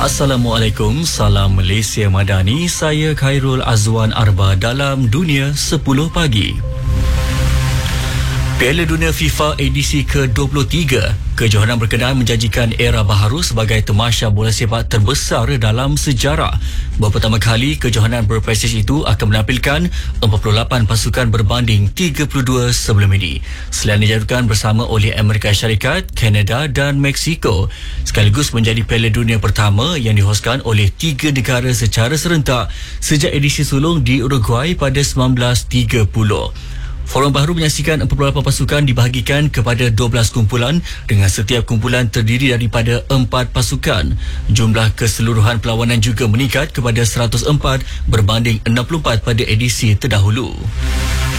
Assalamualaikum, salam Malaysia Madani. Saya Khairul Azwan Arba dalam Dunia 10 Pagi. Piala Dunia FIFA edisi ke-23, kejohanan berkenaan menjanjikan era baharu sebagai tamasya bola sepak terbesar dalam sejarah. Pertama kali, kejohanan berprestij itu akan menampilkan 48 pasukan berbanding 32 sebelum ini. Selain dijadukan bersama oleh Amerika Syarikat, Kanada dan Mexico, sekaligus menjadi Piala Dunia pertama yang dihoskan oleh 3 negara secara serentak sejak edisi sulung di Uruguay pada 1930. Forum baru menyaksikan 48 pasukan dibahagikan kepada 12 kumpulan dengan setiap kumpulan terdiri daripada 4 pasukan. Jumlah keseluruhan perlawanan juga meningkat kepada 104 berbanding 64 pada edisi terdahulu.